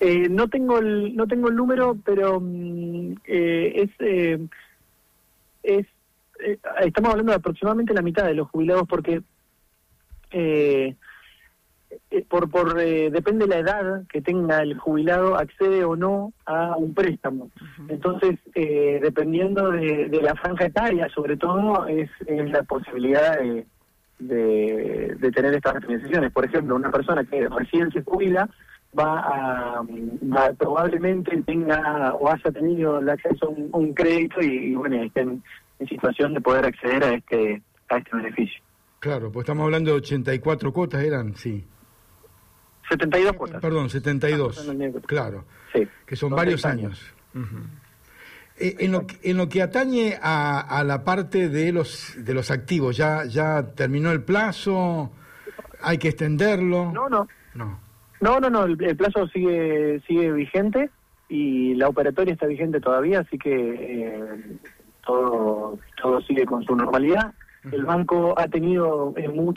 No tengo el número, pero estamos hablando de aproximadamente la mitad de los jubilados, porque depende de la edad que tenga el jubilado, accede o no a un préstamo. Entonces, dependiendo de la franja etaria, sobre todo, es la posibilidad de tener estas financiaciones. Por ejemplo, una persona que recién se jubila probablemente tenga o haya tenido el acceso a un crédito y bueno, esté en situación de poder acceder a este beneficio. Claro, pues estamos hablando de 84 cuotas, ¿eran? Sí. 72 cuotas. Perdón, 72. Claro, sí, que son varios años. En lo que atañe a la parte de los activos, ¿ya terminó el plazo? ¿Hay que extenderlo? No, el plazo sigue vigente y la operatoria está vigente todavía, así que todo sigue con su normalidad. El banco ha tenido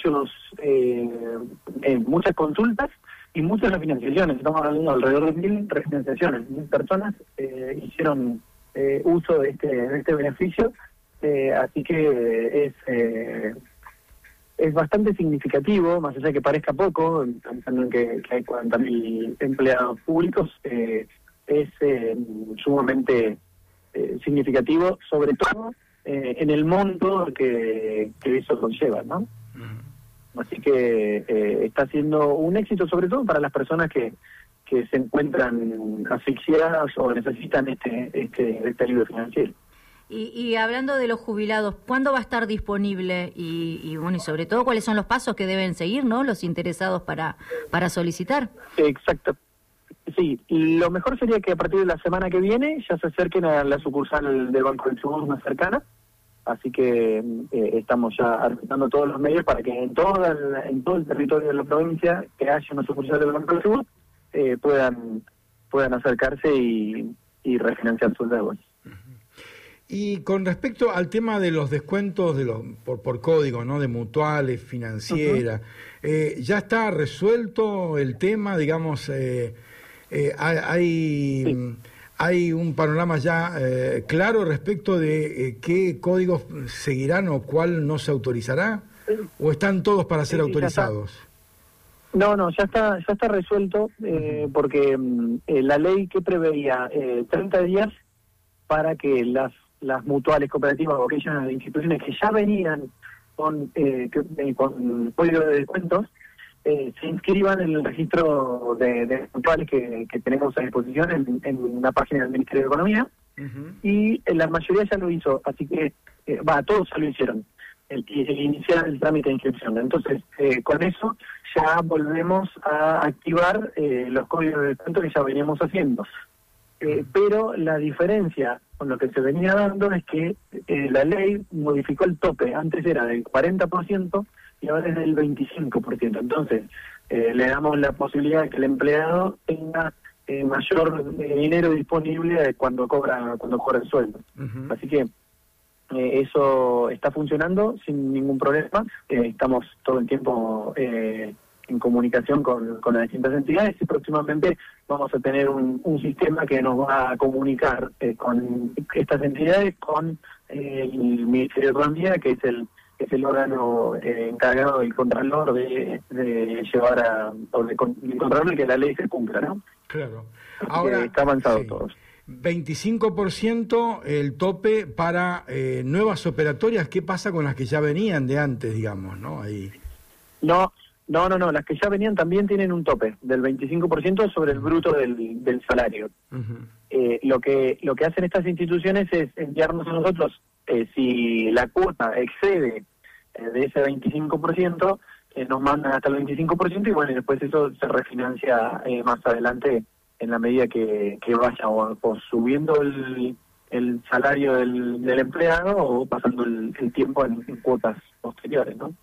muchas consultas y muchas refinanciaciones. Estamos hablando de alrededor de 1.000 refinanciaciones. 1.000 personas hicieron uso de este beneficio, así que es bastante significativo, más allá de que parezca poco, pensando en que hay 40.000 empleados públicos, es sumamente significativo, sobre todo en el monto que eso conlleva, ¿no? Así que está siendo un éxito, sobre todo para las personas que se encuentran asfixiadas o necesitan este alivio financiero. Y hablando de los jubilados, ¿cuándo va a estar disponible? Y bueno, y sobre todo, ¿cuáles son los pasos que deben seguir, ¿no?, los interesados para solicitar? Exacto. Sí, lo mejor sería que a partir de la semana que viene ya se acerquen a la sucursal del Banco del Chubut más cercana. Así que estamos ya arbitrando todos los medios para que en todo el territorio de la provincia que haya una sucursal del Banco del Chubut puedan acercarse y refinanciar sus deudas. Y con respecto al tema de los descuentos por código, ¿no?, de mutuales, financieras, ¿ya está resuelto el tema? Digamos, ¿hay un panorama ya claro respecto de qué códigos seguirán o cuál no se autorizará? ¿O están todos para ser autorizados? No, ya está resuelto, porque la ley que preveía 30 días para que las mutuales, cooperativas o aquellas instituciones que ya venían con código de descuentos se inscriban en el registro de mutuales que tenemos a disposición en la página del Ministerio de Economía, y la mayoría ya lo hizo, así que todos ya lo hicieron, el iniciar el trámite de inscripción. Entonces, con eso ya volvemos a activar los códigos de descuento que ya veníamos haciendo. Pero la diferencia con lo que se venía dando es que la ley modificó el tope. Antes era del 40% y ahora es del 25%. Entonces, le damos la posibilidad de que el empleado tenga mayor dinero disponible cuando cobra el sueldo. Así que eso está funcionando sin ningún problema. Estamos todo el tiempo en comunicación con las distintas entidades, y próximamente vamos a tener un sistema que nos va a comunicar con estas entidades, con el Ministerio de Economía, que es el órgano encargado del Contralor de llevar del Contralor de que la ley se cumpla, ¿no? Claro. Ahora está avanzado todo. 25% el tope para nuevas operatorias. ¿Qué pasa con las que ya venían de antes, digamos, no? Ahí. No, las que ya venían también tienen un tope del 25% sobre el bruto del salario. Lo que hacen estas instituciones es enviarnos a nosotros, si la cuota excede de ese 25%, nos mandan hasta el 25%, y bueno, y después eso se refinancia más adelante en la medida que vaya o subiendo el salario del empleado o pasando el tiempo en cuotas posteriores, ¿no?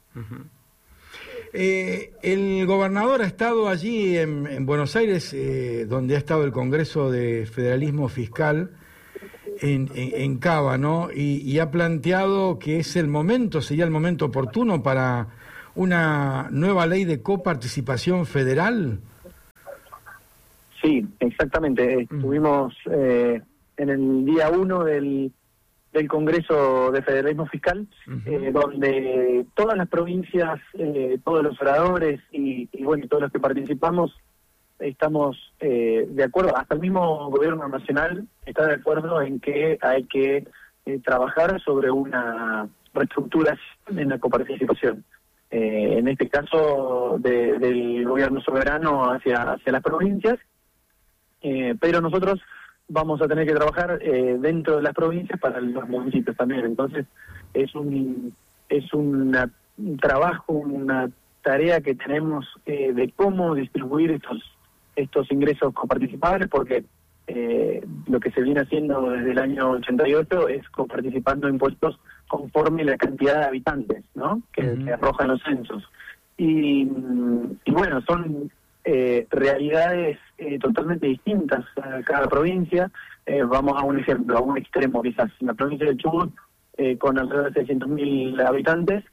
El gobernador ha estado allí en Buenos Aires, donde ha estado el Congreso de Federalismo Fiscal en Cava, ¿no? Y ha planteado que sería el momento oportuno para una nueva ley de coparticipación federal. Sí, exactamente. Estuvimos en el día 1 del Congreso de Federalismo Fiscal, donde todas las provincias, todos los oradores y bueno, todos los que participamos estamos de acuerdo, hasta el mismo gobierno nacional está de acuerdo en que hay que trabajar sobre una reestructuración en la coparticipación. En este caso del gobierno soberano hacia las provincias, pero nosotros vamos a tener que trabajar dentro de las provincias para los municipios también. Entonces es un trabajo, una tarea que tenemos de cómo distribuir estos ingresos coparticipables, porque lo que se viene haciendo desde el año 88 es coparticipando impuestos conforme la cantidad de habitantes, ¿no? Que arrojan los censos. Y bueno, son realidades totalmente distintas a cada provincia. Vamos a un ejemplo, a un extremo quizás. En la provincia de Chubut, con alrededor de 600.000 habitantes,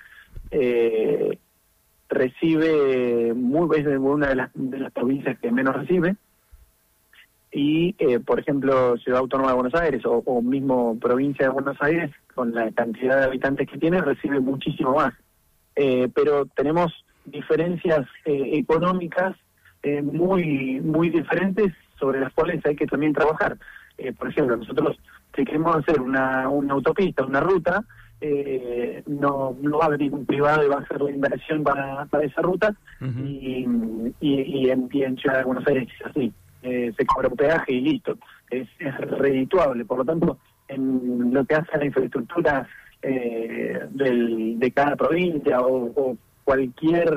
recibe es una de las provincias que menos recibe. Y, por ejemplo, Ciudad Autónoma de Buenos Aires o mismo provincia de Buenos Aires, con la cantidad de habitantes que tiene, recibe muchísimo más. Pero tenemos diferencias económicas muy muy diferentes sobre las cuales hay que también trabajar. Por ejemplo, nosotros, si queremos hacer una autopista, una ruta, no va a venir un privado y va a hacer la inversión para esa ruta, y en Ciudad de Buenos Aires es así. Se cobra un peaje y listo. Es redituable. Por lo tanto, en lo que hace a la infraestructura de cada provincia o cualquier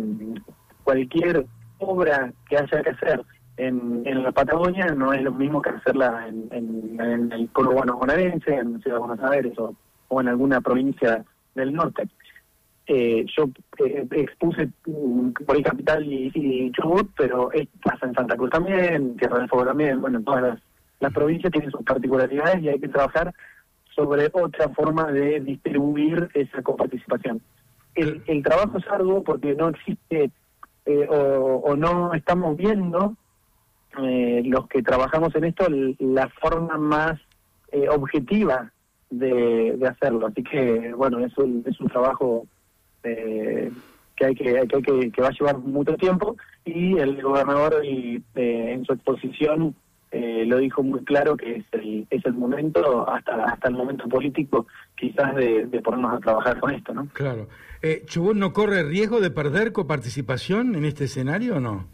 obra que haya que hacer en la Patagonia, no es lo mismo que hacerla en el conurbano bonaerense, en Ciudad de Buenos Aires o en alguna provincia del norte. Yo expuse por ahí Capital y Chubut, pero pasa en Santa Cruz también, Tierra del Fuego también. Bueno, todas las provincias tienen sus particularidades y hay que trabajar sobre otra forma de distribuir esa coparticipación. El trabajo es arduo porque no existe o no estamos viendo los que trabajamos en esto la forma más objetiva de hacerlo. Así que, bueno, es un trabajo que va a llevar mucho tiempo, y el gobernador en su exposición lo dijo muy claro, que es el momento, hasta el momento político quizás de ponernos a trabajar con esto, ¿no? Claro. ¿Chubut no corre riesgo de perder coparticipación en este escenario o no?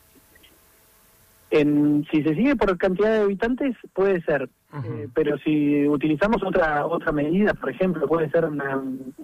Si se sigue por cantidad de habitantes, puede ser. Pero si utilizamos otra medida, por ejemplo, puede ser una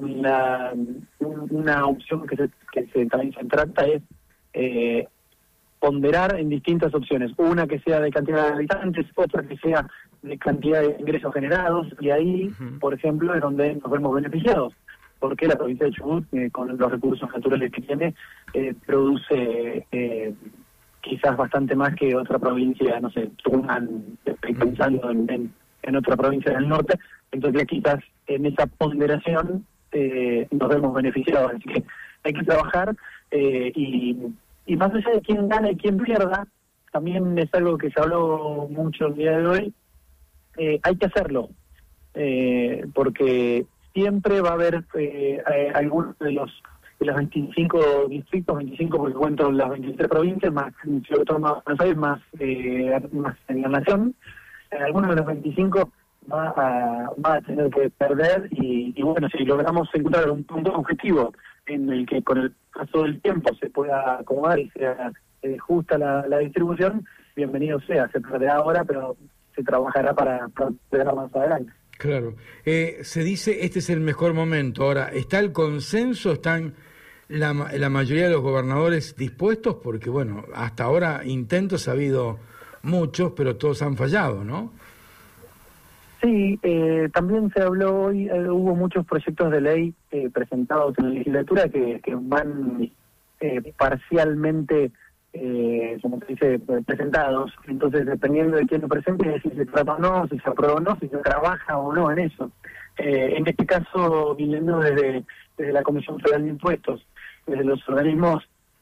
opción que también se trata, es ponderar en distintas opciones. Una que sea de cantidad de habitantes, otra que sea de cantidad de ingresos generados, y ahí, por ejemplo, es donde nos vemos beneficiados, porque la provincia de Chubut, con los recursos naturales que tiene, produce quizás bastante más que otra provincia, no sé, estoy pensando en otra provincia del norte. Entonces quizás en esa ponderación nos vemos beneficiados. Así que hay que trabajar, y más allá de quién gana y quién pierda, también es algo que se habló mucho el día de hoy, hay que hacerlo, porque siempre va a haber algunos de los 25 distritos, 25 porque cuento las 23 provincias, más Ciudad Autónoma de Buenos Aires, más en la nación, algunos de los 25 va a tener que perder, y bueno, si logramos encontrar un punto objetivo en el que con el paso del tiempo se pueda acomodar y sea justa la distribución, bienvenido sea. Se perderá ahora, pero se trabajará para llegar más adelante. Claro. Se dice este es el mejor momento. Ahora, ¿está el consenso? ¿Están la mayoría de los gobernadores dispuestos? Porque, bueno, hasta ahora intentos ha habido muchos, pero todos han fallado, ¿no? Sí, también se habló hoy, hubo muchos proyectos de ley presentados en la legislatura que van parcialmente, como se dice, presentados. Entonces, dependiendo de quién lo presente, si se trata o no, si se aprueba o no, si se trabaja o no en eso. En este caso, viniendo desde la Comisión Federal de Impuestos, desde los organismos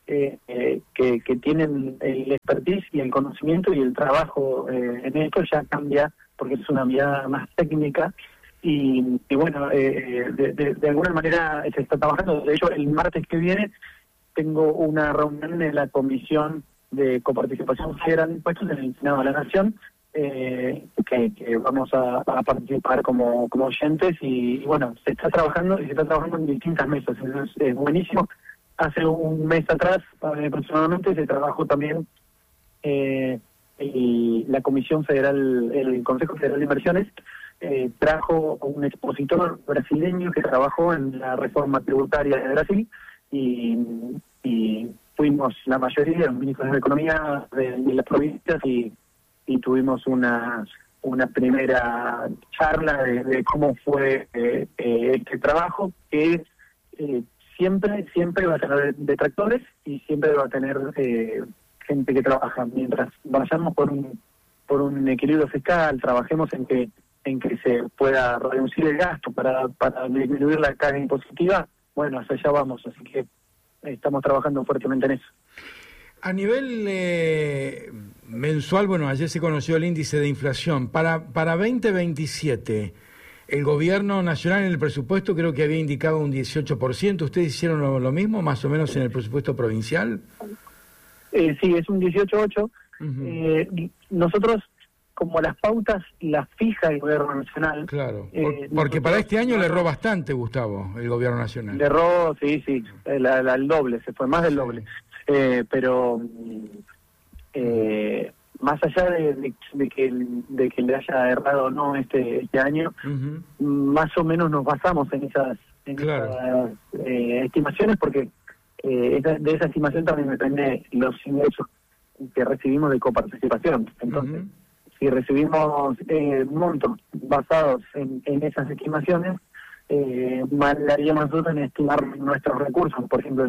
que tienen el expertise y el conocimiento y el trabajo en esto ya cambia, porque es una mirada más técnica. Y bueno, de alguna manera se está trabajando. De hecho, el martes que viene tengo una reunión en la Comisión de Coparticipación Federal de Impuestos en el Senado de la Nación, que vamos a participar como oyentes, y bueno, se está trabajando en distintas mesas. Es buenísimo. Hace un mes atrás aproximadamente se trabajó también la Comisión Federal, el Consejo Federal de Inversiones, trajo un expositor brasileño que trabajó en la reforma tributaria de Brasil, y fuimos la mayoría de los ministros de Economía de las provincias y tuvimos una primera charla de cómo fue este trabajo, que siempre va a tener detractores y siempre va a tener gente que trabaja. Mientras vayamos por un equilibrio fiscal, trabajemos en que se pueda reducir el gasto para disminuir la carga impositiva, bueno, hacia allá vamos. Así que estamos trabajando fuertemente en eso. A nivel mensual, bueno, ayer se conoció el índice de inflación. Para 2027, el gobierno nacional en el presupuesto creo que había indicado un 18%. ¿Ustedes hicieron lo mismo, más o menos, en el presupuesto provincial? Sí, es un 18,8. Uh-huh. Nosotros, como las pautas las fija el gobierno nacional... Claro, porque para este año le erró bastante, Gustavo, el gobierno nacional. Le erró, sí, el doble, se fue más del doble. Pero más allá de que le haya errado o no este año, uh-huh, más o menos nos basamos en esas estimaciones, porque de esa estimación también depende los ingresos que recibimos de coparticipación. Entonces, uh-huh, si recibimos montos basados en esas estimaciones, mal haríamos nosotros en estimar nuestros recursos, por ejemplo,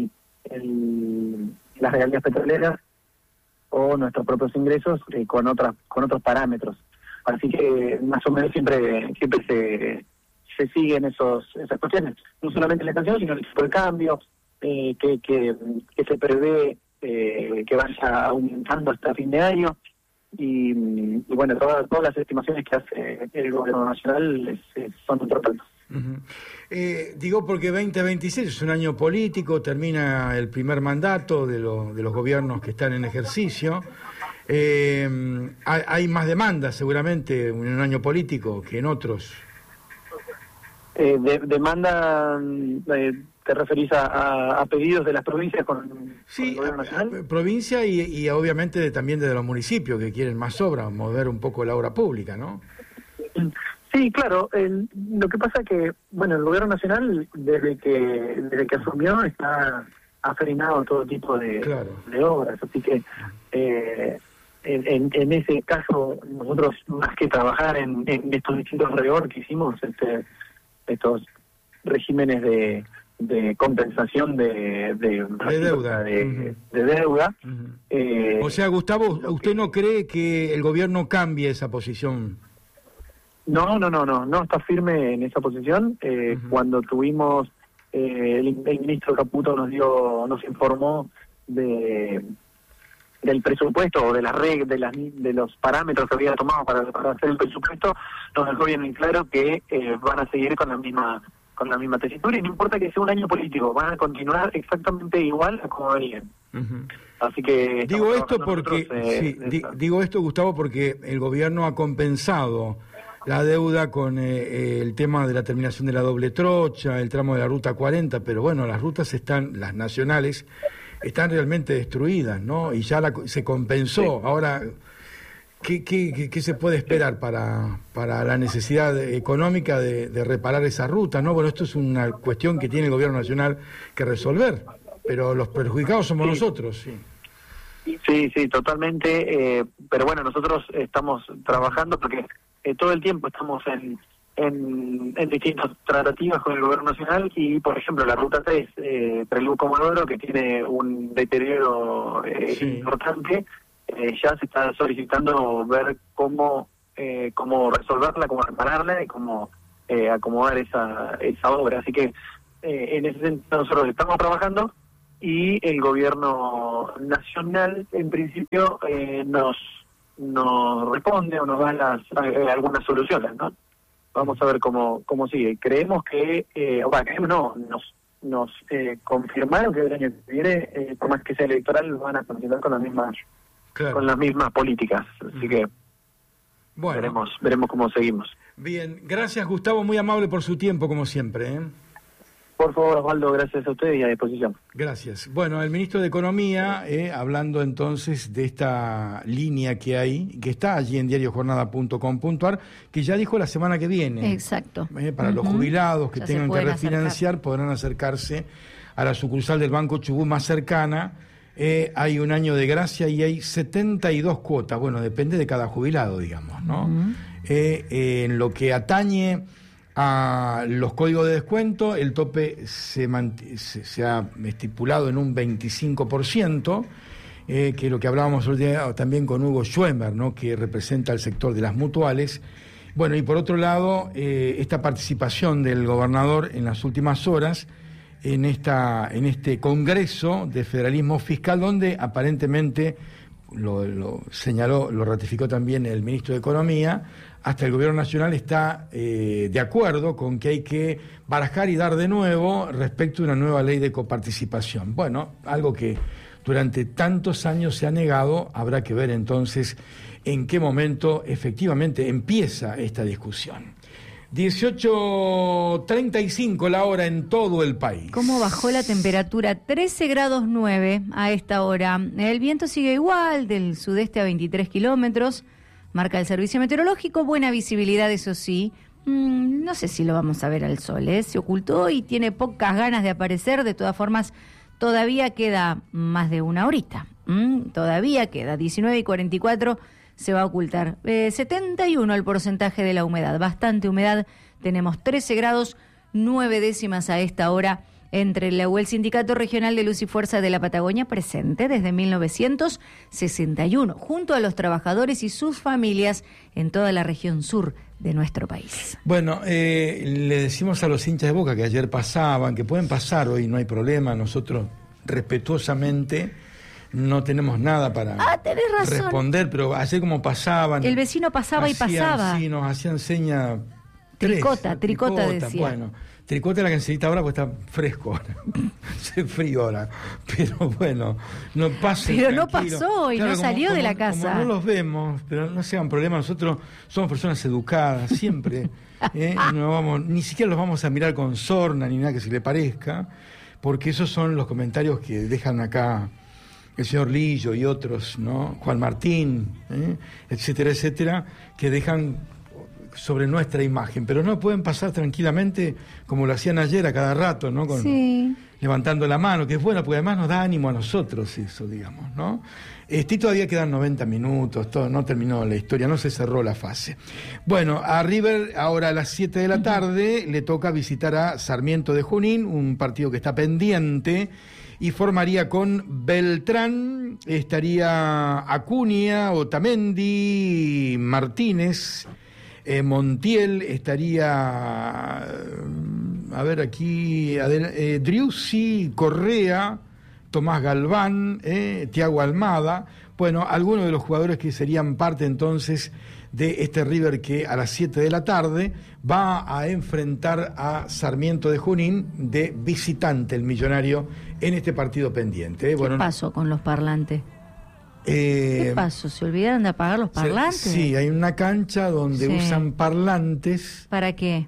las regalías petroleras o nuestros propios ingresos con otros parámetros. Así que más o menos siempre se siguen esas cuestiones, no solamente la inflación, sino el tipo de cambio que se prevé que vaya aumentando hasta fin de año, y bueno, todas las estimaciones que hace el gobierno nacional son otro tanto. Uh-huh. Digo porque 2026 es un año político, termina el primer mandato de los gobiernos que están en ejercicio. Hay más demandas seguramente en un año político que en otros. Demanda, ¿te referís a pedidos de las provincias con el gobierno nacional? Provincia y obviamente también de los municipios que quieren más obra, mover un poco la obra pública, ¿no? Sí, claro. Lo que pasa es que, bueno, el gobierno nacional, desde que asumió, ha frenado todo tipo de obras. Así que, en ese caso, nosotros, más que trabajar en estos distintos reorg que hicimos, estos regímenes de compensación de deuda, de deuda. Uh-huh. O sea, Gustavo, ¿usted no cree que el gobierno cambie esa posición? No está firme en esa posición. Uh-huh. Cuando tuvimos el ministro Caputo nos informó del presupuesto o de las reglas, de los parámetros que había tomado para hacer el presupuesto, nos dejó bien en claro que van a seguir con la misma tesitura, y no importa que sea un año político, van a continuar exactamente igual a como venían. Uh-huh. Así que digo esto digo esto, Gustavo, porque el gobierno ha compensado la deuda con el tema de la terminación de la doble trocha, el tramo de la ruta 40, pero bueno, las rutas las nacionales están realmente destruidas, ¿no? Y ya se compensó. Sí. Ahora, ¿qué se puede esperar para la necesidad económica de reparar esa ruta, ¿no? Bueno, esto es una cuestión que tiene el gobierno nacional que resolver, pero los perjudicados somos nosotros, sí. Sí, totalmente. Pero bueno, nosotros estamos trabajando porque todo el tiempo estamos en distintas tratativas con el gobierno nacional, y por ejemplo la ruta 3, Trelew-Comodoro, que tiene un deterioro importante, ya se está solicitando ver cómo resolverla, cómo repararla y cómo acomodar esa obra. Así que en ese sentido nosotros estamos trabajando, y el gobierno nacional en principio nos responde o nos da algunas soluciones, ¿no? Vamos a ver cómo sigue. Creemos que, nos confirmaron que el año que viene, por más que sea electoral, van a continuar con las mismas políticas. Así que bueno, veremos cómo seguimos. Bien, gracias Gustavo, muy amable por su tiempo como siempre, ¿eh? Por favor, Osvaldo, gracias a usted y a disposición. Gracias. Bueno, el ministro de Economía, hablando entonces de esta línea que hay, que está allí en diariojornada.com.ar, que ya dijo la semana que viene. Exacto. Para los jubilados que tengan que refinanciar, podrán acercarse a la sucursal del Banco Chubut más cercana. Hay un año de gracia y hay 72 cuotas. Bueno, depende de cada jubilado, digamos, ¿no? En lo que atañe a los códigos de descuento, el tope se ha estipulado en un 25%, que es lo que hablábamos el día también con Hugo Schwemmer, ¿no?, que representa el sector de las mutuales. Bueno, y por otro lado, esta participación del gobernador en las últimas horas en este Congreso de Federalismo Fiscal, donde aparentemente lo señaló, lo ratificó también el ministro de Economía, hasta el Gobierno Nacional está de acuerdo con que hay que barajar y dar de nuevo respecto de una nueva ley de coparticipación. Bueno, algo que durante tantos años se ha negado, habrá que ver entonces en qué momento efectivamente empieza esta discusión. 18:35 la hora en todo el país. ¿Cómo bajó la temperatura? 13 grados 9 a esta hora. El viento sigue igual, del sudeste a 23 kilómetros. Marca el servicio meteorológico, buena visibilidad, eso sí. No sé si lo vamos a ver al sol, ¿eh? Se ocultó y tiene pocas ganas de aparecer. De todas formas, todavía queda más de una horita. Todavía queda, 19:44 se va a ocultar. 71 el porcentaje de la humedad, bastante humedad. Tenemos 13 grados 9 décimas a esta hora entre la el Sindicato Regional de Luz y Fuerza de la Patagonia, presente desde 1961, junto a los trabajadores y sus familias en toda la región sur de nuestro país. Bueno, le decimos a los hinchas de Boca que ayer pasaban, que pueden pasar hoy, no hay problema, nosotros respetuosamente no tenemos nada para responder, pero ayer como pasaban... El vecino pasaba y pasaba. Sí, nos hacían seña... Tricota decía. Bueno, tricota es la que necesita ahora porque está fresco ahora. Hace frío ahora. Pero bueno, no pasa. Pero no pasó y claro, no salió de la casa. Como no los vemos, pero no sean problema. Nosotros somos personas educadas, siempre. No vamos, ni siquiera los vamos a mirar con sorna ni nada que se le parezca, porque esos son los comentarios que dejan acá el señor Lillo y otros, ¿no? Juan Martín, etcétera, etcétera, que dejan sobre nuestra imagen, pero no pueden pasar tranquilamente como lo hacían ayer a cada rato, ¿no? Levantando la mano, que es bueno, porque además nos da ánimo a nosotros eso, digamos, ¿no? Todavía quedan 90 minutos, todo, no terminó la historia, no se cerró la fase. Bueno, a River ahora a las 7 de la tarde le toca visitar a Sarmiento de Junín, un partido que está pendiente, y formaría con Beltrán, estaría Acuña, Otamendi, Martínez, Montiel, estaría, a ver aquí, Driussi, Correa, Tomás Galván, Thiago Almada, bueno, algunos de los jugadores que serían parte entonces de este River que a las 7 de la tarde va a enfrentar a Sarmiento de Junín de visitante, el Millonario, en este partido pendiente. ¿Qué pasó con los parlantes? ¿Qué pasó? ¿Se olvidaron de apagar los parlantes? Sí, hay una cancha donde usan parlantes. ¿Para qué?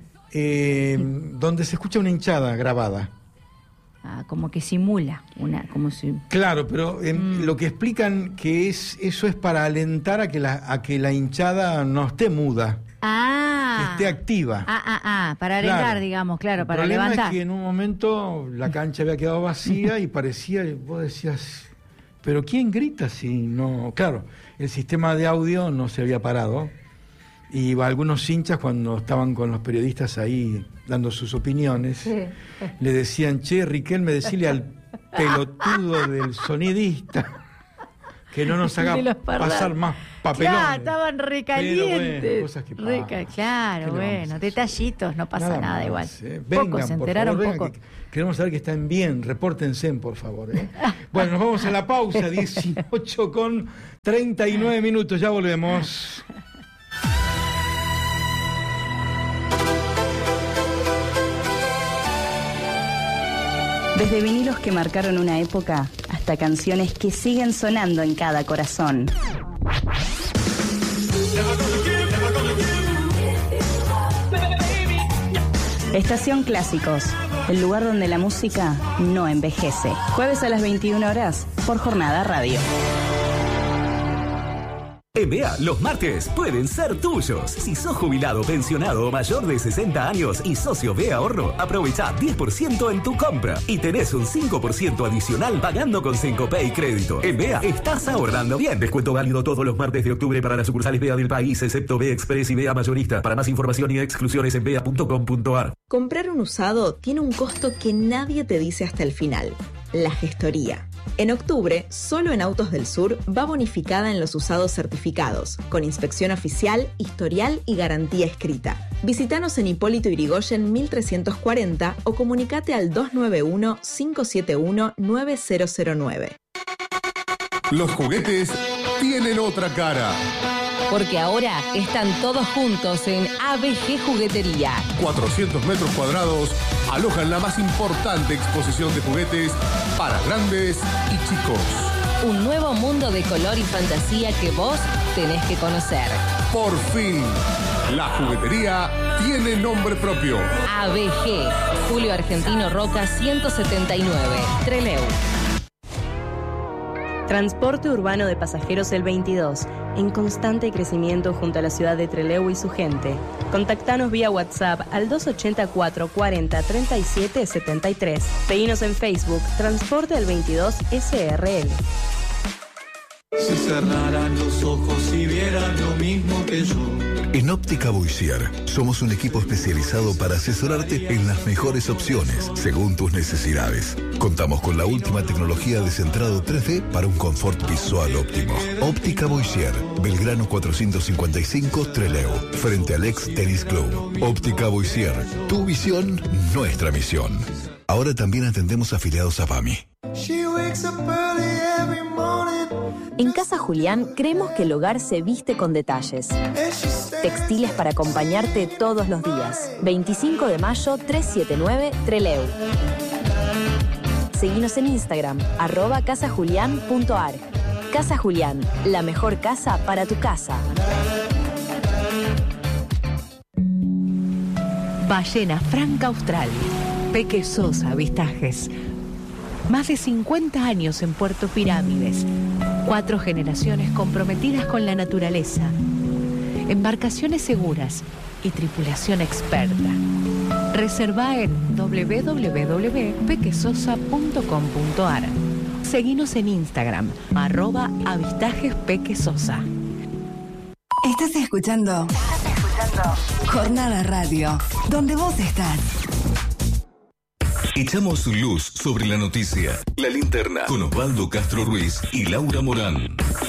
Donde se escucha una hinchada grabada. Como que simula como si... Claro, pero lo que explican que eso es para alentar a que la hinchada no esté muda. Que esté activa. Para alentar, digamos, claro, para levantar. El problema es que en un momento la cancha había quedado vacía y parecía, vos decías, pero ¿quién grita si no? Claro, el sistema de audio no se había parado y algunos hinchas cuando estaban con los periodistas ahí dando sus opiniones, le decían, che, Riquelme, decirle al pelotudo del sonidista que no nos haga pasar más papelones. Claro, estaban recalientes. Bueno, cosas que claro, bueno, detallitos, no pasa nada igual. Vengan, Pocos se por enteraron favor, poco. vengan, queremos saber que están bien, repórtense, por favor. Bueno, nos vamos a la pausa, 18:39, ya volvemos. Desde vinilos que marcaron una época hasta canciones que siguen sonando en cada corazón. Estación Clásicos, el lugar donde la música no envejece. Jueves a las 21 horas por Jornada Radio. En BEA, los martes pueden ser tuyos. Si sos jubilado, pensionado o mayor de 60 años y socio BEA Ahorro, aprovecha 10% en tu compra y tenés un 5% adicional pagando con Syncopay Crédito. En BEA estás ahorrando bien. Descuento válido todos los martes de octubre para las sucursales BEA del país, excepto BEA Express y BEA Mayorista. Para más información y exclusiones en bea.com.ar. Comprar un usado tiene un costo que nadie te dice hasta el final: la gestoría. En octubre, solo en Autos del Sur va bonificada en los usados certificados, con inspección oficial, historial y garantía escrita. Visítanos en Hipólito Yrigoyen 1340 o comunicate al 291-571-9009. Los juguetes tienen otra cara. Porque ahora están todos juntos en ABG Juguetería. 400 metros cuadrados alojan la más importante exposición de juguetes para grandes y chicos. Un nuevo mundo de color y fantasía que vos tenés que conocer. Por fin, la juguetería tiene nombre propio. ABG, Julio Argentino Roca 179, Trelew. Transporte urbano de pasajeros el 22, en constante crecimiento junto a la ciudad de Trelew y su gente. Contactanos vía WhatsApp al 284 40 37 73. Seguinos en Facebook, Transporte el 22 SRL. Si cerraran los ojos y vieran lo mismo que yo. En Óptica Boissier somos un equipo especializado para asesorarte en las mejores opciones según tus necesidades. Contamos con la última tecnología de centrado 3D para un confort visual óptimo. Óptica Boissier, Belgrano 455 Trelew, frente al ex Tennis Club. Óptica Boissier, tu visión, nuestra misión. Ahora también atendemos afiliados a PAMI. En Casa Julián creemos que el hogar se viste con detalles. Textiles para acompañarte todos los días. 25 de mayo 379 Trelew. Seguinos en Instagram, @casajulian.ar. Casa Julián, la mejor casa para tu casa. Ballena Franca Austral. Peque Sosa Avistajes. Más de 50 años en Puerto Pirámides. 4 generaciones comprometidas con la naturaleza. Embarcaciones seguras y tripulación experta. Reserva en www.pequesosa.com.ar. Seguinos en Instagram, @avistajespquesosa. Estás escuchando Jornada Radio, donde vos estás. Echamos luz sobre la noticia. La Linterna con Osvaldo Castro Ruiz y Laura Morán.